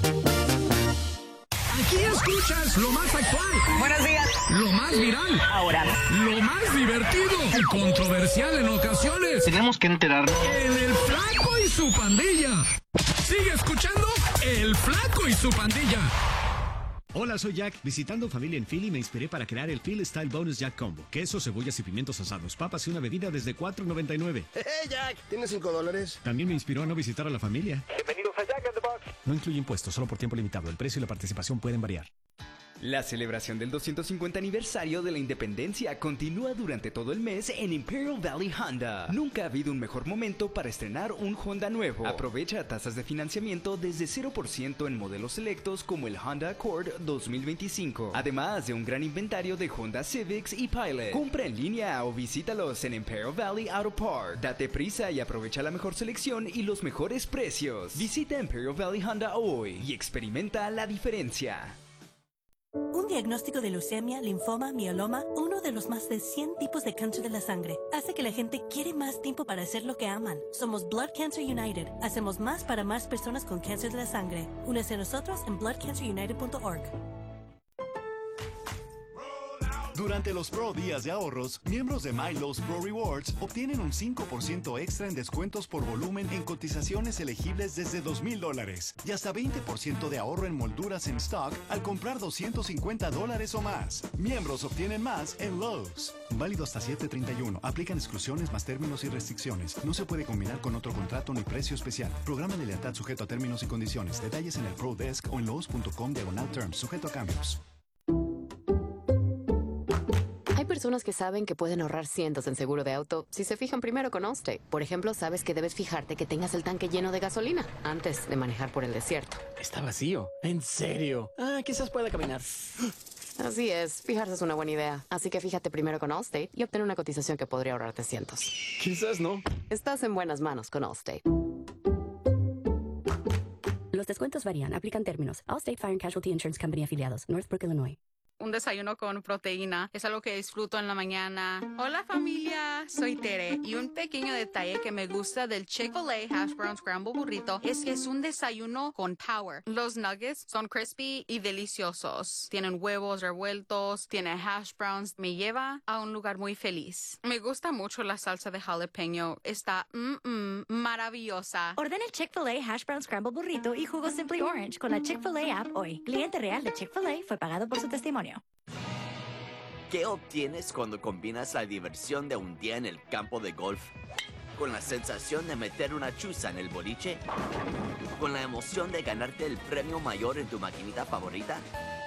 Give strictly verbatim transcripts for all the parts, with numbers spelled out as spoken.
Aquí escuchas lo más actual. Buenos días. Lo más viral. Ahora. Lo más divertido y controversial en ocasiones. Tenemos que enterarnos. En El Flaco y su Pandilla. Sigue escuchando El Flaco y su Pandilla. Hola, soy Jack. Visitando familia en Philly me inspiré para crear el Philly Style Bonus Jack Combo. Queso, cebollas y pimientos asados, papas y una bebida desde cuatro noventa y nueve. ¡Hey, Jack! ¿Tienes cinco dólares? También me inspiró a no visitar a la familia. Bienvenidos a Jack in the Box. No incluye impuestos, solo por tiempo limitado. El precio y la participación pueden variar. La celebración del doscientos cincuenta aniversario de la independencia continúa durante todo el mes en Imperial Valley Honda. Nunca ha habido un mejor momento para estrenar un Honda nuevo. Aprovecha tasas de financiamiento desde cero por ciento en modelos selectos como el Honda Accord dos mil veinticinco. Además de un gran inventario de Honda Civics y Pilot. Compra en línea o visítalos en Imperial Valley Auto Park. Date prisa y aprovecha la mejor selección y los mejores precios. Visita Imperial Valley Honda hoy y experimenta la diferencia. Un diagnóstico de leucemia, linfoma, mieloma, uno de los más de cien tipos de cáncer de la sangre, hace que la gente quiere más tiempo para hacer lo que aman. Somos Blood Cancer United. Hacemos más para más personas con cáncer de la sangre. Únese a nosotros en blood cancer united punto org. Durante los Pro Días de Ahorros, miembros de MyLowe's Pro Rewards obtienen un cinco por ciento extra en descuentos por volumen en cotizaciones elegibles desde dos mil dólares y hasta veinte por ciento de ahorro en molduras en stock al comprar doscientos cincuenta dólares o más. Miembros obtienen más en Lowe's. Válido hasta siete treinta y uno. Aplican exclusiones más términos y restricciones. No se puede combinar con otro contrato ni precio especial. Programa de lealtad sujeto a términos y condiciones. Detalles en el Pro Desk o en lowes punto com diagonal terms. Sujeto a cambios. Hay personas que saben que pueden ahorrar cientos en seguro de auto si se fijan primero con Allstate. Por ejemplo, sabes que debes fijarte que tengas el tanque lleno de gasolina antes de manejar por el desierto. Está vacío. ¿En serio? Ah, quizás pueda caminar. Así es, fijarse es una buena idea. Así que fíjate primero con Allstate y obtén una cotización que podría ahorrarte cientos. Quizás no. Estás en buenas manos con Allstate. Los descuentos varían. Aplican términos. Allstate Fire and Casualty Insurance Company afiliados. Northbrook, Illinois. Un desayuno con proteína es algo que disfruto en la mañana. Hola familia, soy Tere y un pequeño detalle que me gusta del Chick-fil-A Hash Brown Scramble Burrito es que es un desayuno con power. Los nuggets son crispy y deliciosos. Tienen huevos revueltos, tiene hash browns. Me lleva a un lugar muy feliz. Me gusta mucho la salsa de jalapeño. Está mm, mm, maravillosa. Ordena el Chick-fil-A Hash Brown Scramble Burrito y jugo Simply Orange con la Chick-fil-A app hoy. Cliente real de Chick-fil-A fue pagado por su testimonio. ¿Qué obtienes cuando combinas la diversión de un día en el campo de golf con la sensación de meter una chuza en el boliche? ¿Con la emoción de ganarte el premio mayor en tu maquinita favorita?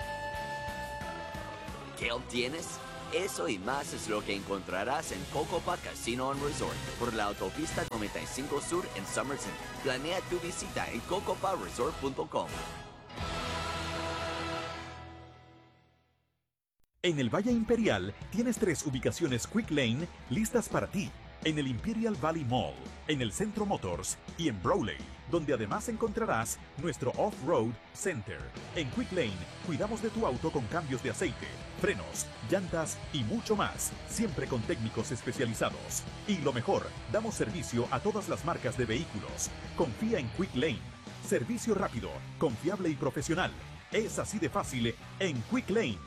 ¿Qué obtienes? Eso y más es lo que encontrarás en Cocopa Casino and Resort por la autopista noventa y cinco Sur en Somerset. Planea tu visita en cocopa resort punto com. En el Valle Imperial tienes tres ubicaciones Quick Lane listas para ti. En el Imperial Valley Mall, en el Centro Motors y en Brawley, donde además encontrarás nuestro Off-Road Center. En Quick Lane cuidamos de tu auto con cambios de aceite, frenos, llantas y mucho más, siempre con técnicos especializados. Y lo mejor, damos servicio a todas las marcas de vehículos. Confía en Quick Lane. Servicio rápido, confiable y profesional. Es así de fácil en Quick Lane.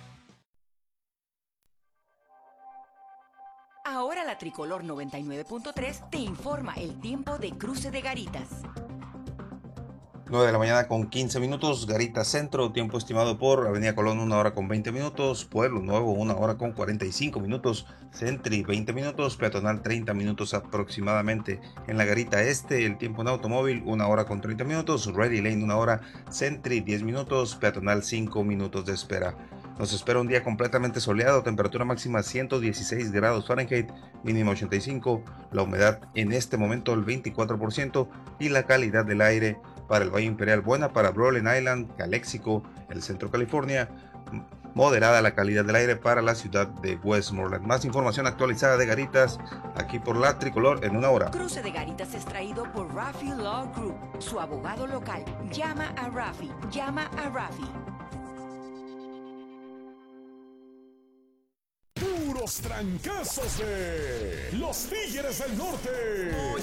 Ahora la Tricolor noventa y nueve punto tres te informa el tiempo de cruce de Garitas. nueve de la mañana con quince minutos, Garitas Centro, tiempo estimado por Avenida Colón una hora con veinte minutos, Pueblo Nuevo una hora con cuarenta y cinco minutos, Sentry veinte minutos, Peatonal treinta minutos aproximadamente. En la Garita Este, el tiempo en automóvil una hora con treinta minutos, Ready Lane una hora, Sentry diez minutos, Peatonal cinco minutos de espera. Nos espera un día completamente soleado, temperatura máxima ciento dieciséis grados Fahrenheit, mínima ochenta y cinco, la humedad en este momento el veinticuatro por ciento y la calidad del aire para el Valle Imperial buena, para Brawling Island, Calexico, el Centro California, moderada la calidad del aire para la ciudad de Westmoreland. Más información actualizada de Garitas aquí por la Tricolor en una hora. Cruce de Garitas es traído por Rafi Law Group, su abogado local. Llama a Rafi, llama a Rafi. Puros trancazos de los Tigres del Norte. Uy,